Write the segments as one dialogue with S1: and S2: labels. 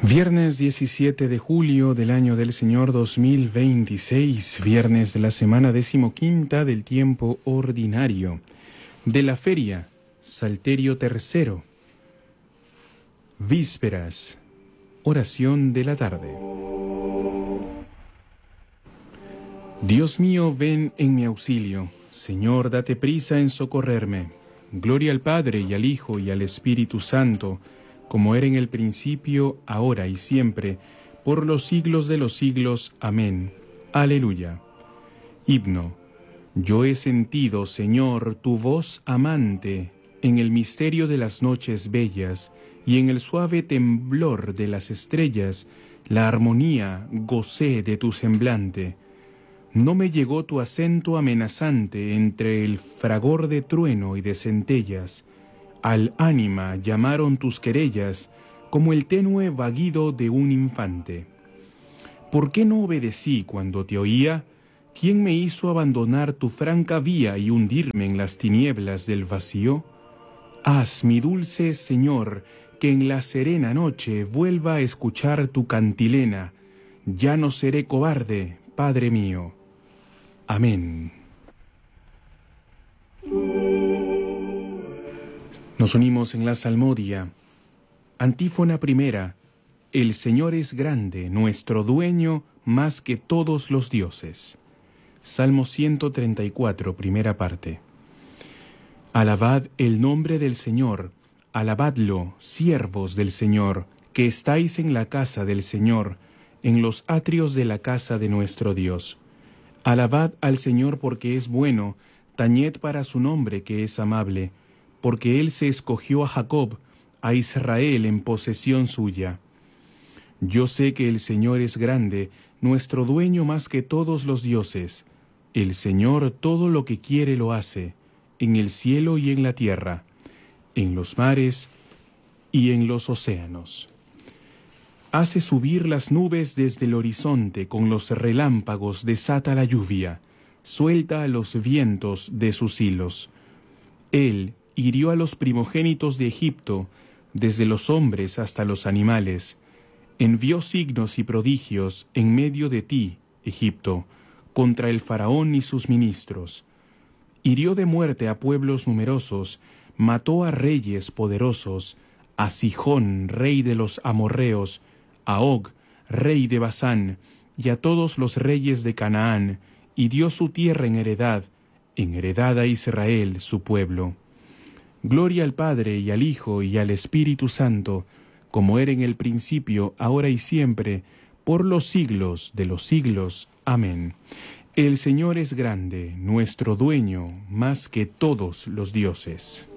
S1: Viernes 17 de julio del año del Señor 2026, viernes de la semana 15ª del tiempo ordinario, de la feria, Salterio tercero, vísperas, oración de la tarde. Dios mío, ven en mi auxilio. Señor, date prisa en socorrerme. Gloria al Padre, y al Hijo, y al Espíritu Santo, como era en el principio, ahora y siempre, por los siglos de los siglos. Amén. Aleluya. Himno. Yo he sentido, Señor, tu voz amante, en el misterio de las noches bellas, y en el suave temblor de las estrellas, la armonía gocé de tu semblante. No me llegó tu acento amenazante entre el fragor de trueno y de centellas. Al ánima llamaron tus querellas como el tenue vagido de un infante. ¿Por qué no obedecí cuando te oía? ¿Quién me hizo abandonar tu franca vía y hundirme en las tinieblas del vacío? Haz, mi dulce Señor, que en la serena noche vuelva a escuchar tu cantilena. Ya no seré cobarde, Padre mío. Amén. Nos unimos en la salmodia. Antífona primera. El Señor es grande, nuestro dueño, más que todos los dioses. Salmo 134, primera parte. Alabad el nombre del Señor, alabadlo, siervos del Señor, que estáis en la casa del Señor, en los atrios de la casa de nuestro Dios. Alabad al Señor porque es bueno, tañed para su nombre que es amable, porque Él se escogió a Jacob, a Israel en posesión suya. Yo sé que el Señor es grande, nuestro dueño más que todos los dioses. El Señor todo lo que quiere lo hace, en el cielo y en la tierra, en los mares y en los océanos. Hace subir las nubes desde el horizonte, con los relámpagos desata la lluvia, suelta a los vientos de sus hilos. Él hirió a los primogénitos de Egipto, desde los hombres hasta los animales. Envió signos y prodigios en medio de ti, Egipto, contra el faraón y sus ministros. Hirió de muerte a pueblos numerosos, mató a reyes poderosos, a Sihón, rey de los amorreos, a Og, rey de Basán, y a todos los reyes de Canaán, y dio su tierra en heredad a Israel, su pueblo. Gloria al Padre, y al Hijo, y al Espíritu Santo, como era en el principio, ahora y siempre, por los siglos de los siglos. Amén. El Señor es grande, nuestro dueño, más que todos los dioses.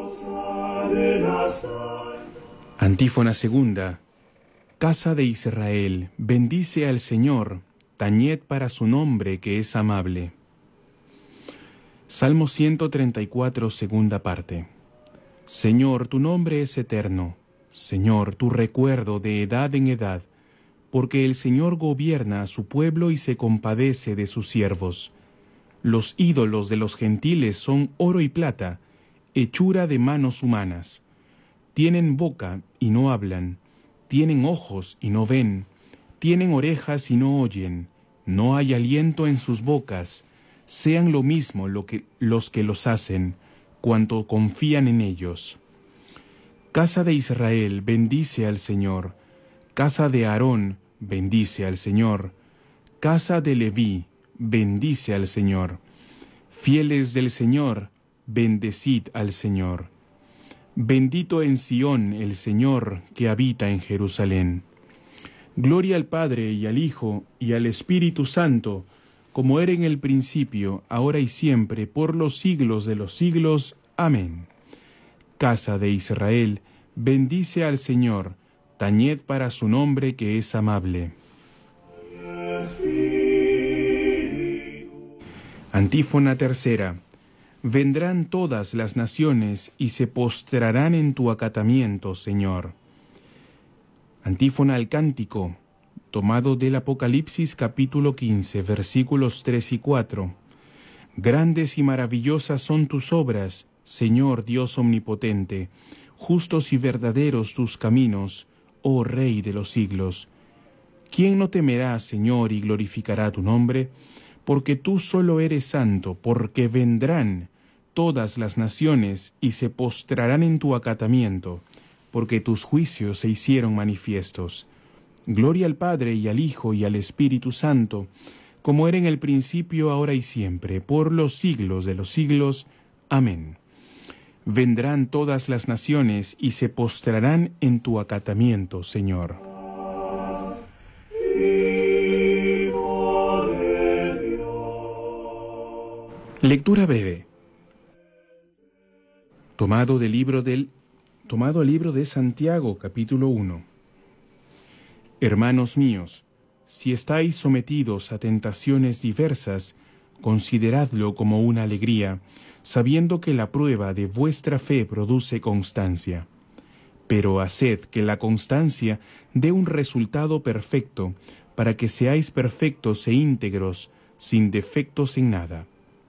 S1: Antífona segunda. Casa de Israel, bendice al Señor, tañed para su nombre que es amable. Salmo 134, segunda parte. Señor, tu nombre es eterno. Señor, tu recuerdo de edad en edad, porque el Señor gobierna a su pueblo y se compadece de sus siervos. Los ídolos de los gentiles son oro y plata, hechura de manos humanas. Tienen boca y no hablan, tienen ojos y no ven, tienen orejas y no oyen, no hay aliento en sus bocas, sean lo mismo los que los hacen, cuanto confían en ellos. Casa de Israel, bendice al Señor. Casa de Aarón, bendice al Señor. Casa de Leví, bendice al Señor. Fieles del Señor, bendecid al Señor. Bendito en Sión el Señor que habita en Jerusalén. Gloria al Padre, y al Hijo, y al Espíritu Santo, como era en el principio, ahora y siempre, por los siglos de los siglos. Amén. Casa de Israel, bendice al Señor, tañed para su nombre que es amable. Antífona tercera. Vendrán todas las naciones y se postrarán en tu acatamiento, Señor. Antífona al cántico, tomado del Apocalipsis capítulo 15, versículos 3 y 4. Grandes y maravillosas son tus obras, Señor Dios omnipotente, justos y verdaderos tus caminos, oh Rey de los siglos. ¿Quién no temerá, Señor, y glorificará tu nombre? Porque tú solo eres santo, porque vendrán todas las naciones y se postrarán en tu acatamiento, porque tus juicios se hicieron manifiestos. Gloria al Padre, y al Hijo, y al Espíritu Santo, como era en el principio, ahora y siempre, por los siglos de los siglos. Amén. Vendrán todas las naciones y se postrarán en tu acatamiento, Señor. Lectura breve. Tomado el libro de Santiago, capítulo 1. Hermanos míos, si estáis sometidos a tentaciones diversas, consideradlo como una alegría, sabiendo que la prueba de vuestra fe produce constancia. Pero haced que la constancia dé un resultado perfecto, para que seáis perfectos e íntegros, sin defectos en nada.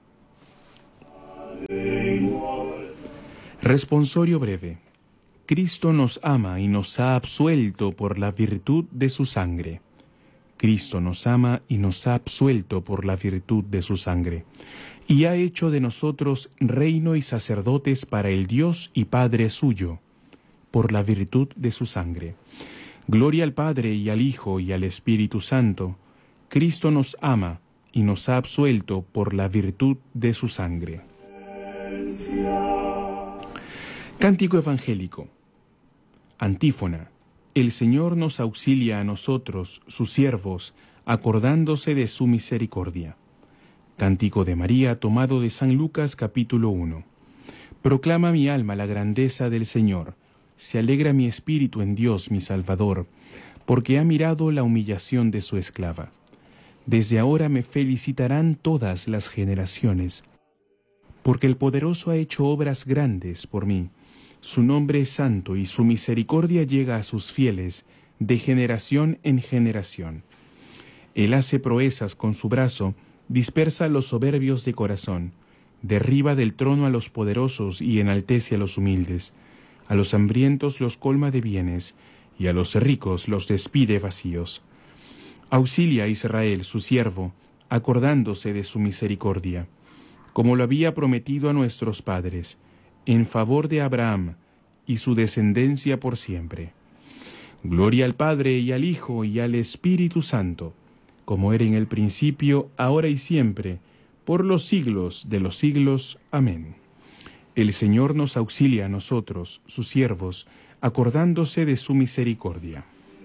S1: Responsorio breve. Cristo nos ama y nos ha absuelto por la virtud de su sangre. Cristo nos ama y nos ha absuelto por la virtud de su sangre, y ha hecho de nosotros reino y sacerdotes para el Dios y Padre suyo, por la virtud de su sangre. Gloria al Padre y al Hijo y al Espíritu Santo. Cristo nos ama y nos ha absuelto por la virtud de su sangre. Cántico evangélico. Antífona. El Señor nos auxilia a nosotros, sus siervos, acordándose de su misericordia. Cántico de María, tomado de San Lucas, capítulo 1. Proclama mi alma la grandeza del Señor. Se alegra mi espíritu en Dios, mi Salvador, porque ha mirado la humillación de su esclava. Desde ahora me felicitarán todas las generaciones, porque el Poderoso ha hecho obras grandes por mí. Su nombre es santo y su misericordia llega a sus fieles de generación en generación. Él hace proezas con su brazo, dispersa a los soberbios de corazón, derriba del trono a los poderosos y enaltece a los humildes. A los hambrientos los colma de bienes, y a los ricos los despide vacíos. Auxilia a Israel, su siervo, acordándose de su misericordia, como lo había prometido a nuestros padres, en favor de Abraham y su descendencia por siempre. Gloria al Padre y al Hijo y al Espíritu Santo, como era en el principio, ahora y siempre, por los siglos de los siglos. Amén. El Señor nos auxilia a nosotros, sus siervos, acordándose de su misericordia.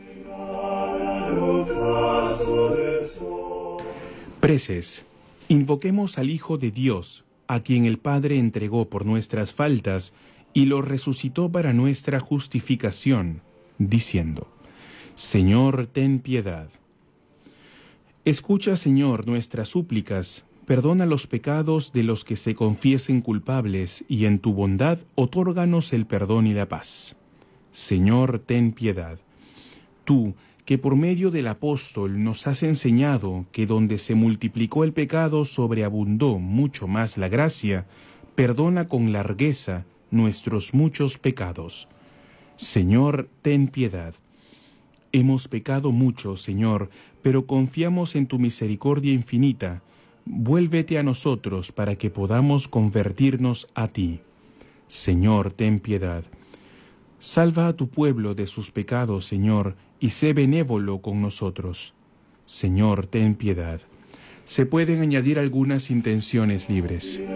S1: Preces. Invoquemos al Hijo de Dios, a quien el Padre entregó por nuestras faltas y lo resucitó para nuestra justificación, diciendo: Señor, ten piedad. Escucha, Señor, nuestras súplicas, perdona los pecados de los que se confiesen culpables, y en tu bondad otórganos el perdón y la paz. Señor, ten piedad. Tú, que por medio del apóstol nos has enseñado que donde se multiplicó el pecado sobreabundó mucho más la gracia, perdona con largueza nuestros muchos pecados. Señor, ten piedad. Hemos pecado mucho, Señor, pero confiamos en tu misericordia infinita. Vuélvete a nosotros para que podamos convertirnos a ti. Señor, ten piedad. Salva a tu pueblo de sus pecados, Señor, y sé benévolo con nosotros. Señor, ten piedad. Se pueden añadir algunas intenciones libres.